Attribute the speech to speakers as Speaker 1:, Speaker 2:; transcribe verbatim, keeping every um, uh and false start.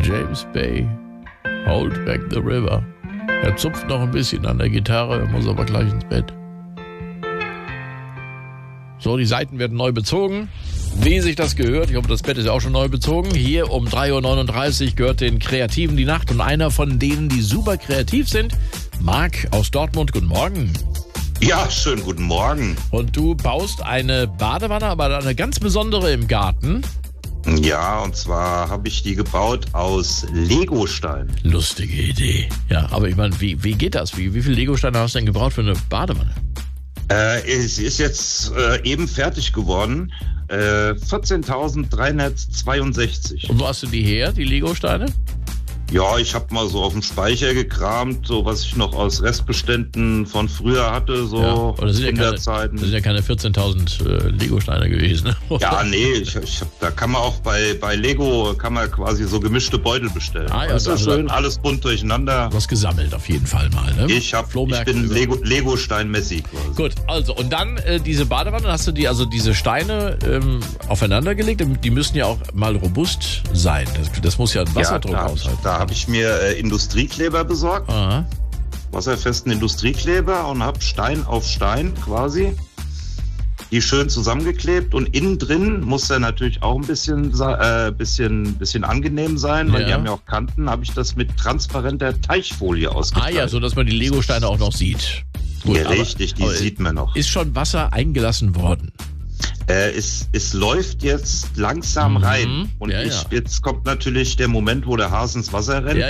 Speaker 1: James Bay, Hold Back the River. Er zupft noch ein bisschen an der Gitarre, muss aber gleich ins Bett. So, die Saiten werden neu bezogen. Wie sich das gehört, ich hoffe, das Bett ist ja auch schon neu bezogen. Hier um drei Uhr neununddreißig gehört den Kreativen die Nacht. Und einer von denen, die super kreativ sind, Marc aus Dortmund. Guten Morgen.
Speaker 2: Ja, schönen guten Morgen.
Speaker 1: Und du baust eine Badewanne, aber eine ganz besondere im Garten.
Speaker 2: Ja, und zwar habe ich die gebaut aus Legostein.
Speaker 1: Lustige Idee. Ja, aber ich meine, wie, wie geht das? Wie, wie viele Legosteine hast du denn gebraucht für eine Badewanne?
Speaker 2: Äh, sie ist jetzt äh, eben fertig geworden. Äh, vierzehntausenddreihundertzweiundsechzig.
Speaker 1: Und wo hast du die her, die Legosteine?
Speaker 2: Ja, ich habe mal so auf dem Speicher gekramt, so was ich noch aus Restbeständen von früher hatte, so
Speaker 1: ja, das sind
Speaker 2: in
Speaker 1: ja keine,
Speaker 2: der Zeit.
Speaker 1: Das sind ja keine vierzehntausend äh, Legosteine gewesen.
Speaker 2: Ja, nee, ich, ich hab, da kann man auch bei, bei Lego kann man quasi so gemischte Beutel bestellen.
Speaker 1: Ah, ja,
Speaker 2: das ist
Speaker 1: also
Speaker 2: schön, alles bunt durcheinander.
Speaker 1: Was gesammelt auf jeden Fall mal, ne?
Speaker 2: Ich, hab, ich bin Lego, Legostein-Messi quasi.
Speaker 1: Gut, also und dann äh, diese Badewanne, hast du die, also diese Steine ähm, aufeinander gelegt, die müssen ja auch mal robust sein. Das, das muss ja einen Wasserdruck
Speaker 2: ja,
Speaker 1: aushalten.
Speaker 2: Da habe ich mir äh, Industriekleber besorgt,
Speaker 1: Aha.
Speaker 2: wasserfesten Industriekleber und habe Stein auf Stein quasi die schön zusammengeklebt und innen drin muss der natürlich auch ein bisschen, äh, bisschen, bisschen angenehm sein, weil
Speaker 1: ja.
Speaker 2: die haben ja auch Kanten, habe ich das mit transparenter Teichfolie ausgetragen.
Speaker 1: Ah ja, so dass man die Legosteine auch noch sieht.
Speaker 2: Gut, ja, aber, richtig, die sieht man noch.
Speaker 1: Ist schon Wasser eingelassen worden?
Speaker 2: Äh, es, es läuft jetzt langsam mhm. rein und
Speaker 1: ja,
Speaker 2: ich,
Speaker 1: ja.
Speaker 2: jetzt kommt natürlich der Moment, wo der Hase ins Wasser rennt.
Speaker 1: Ja,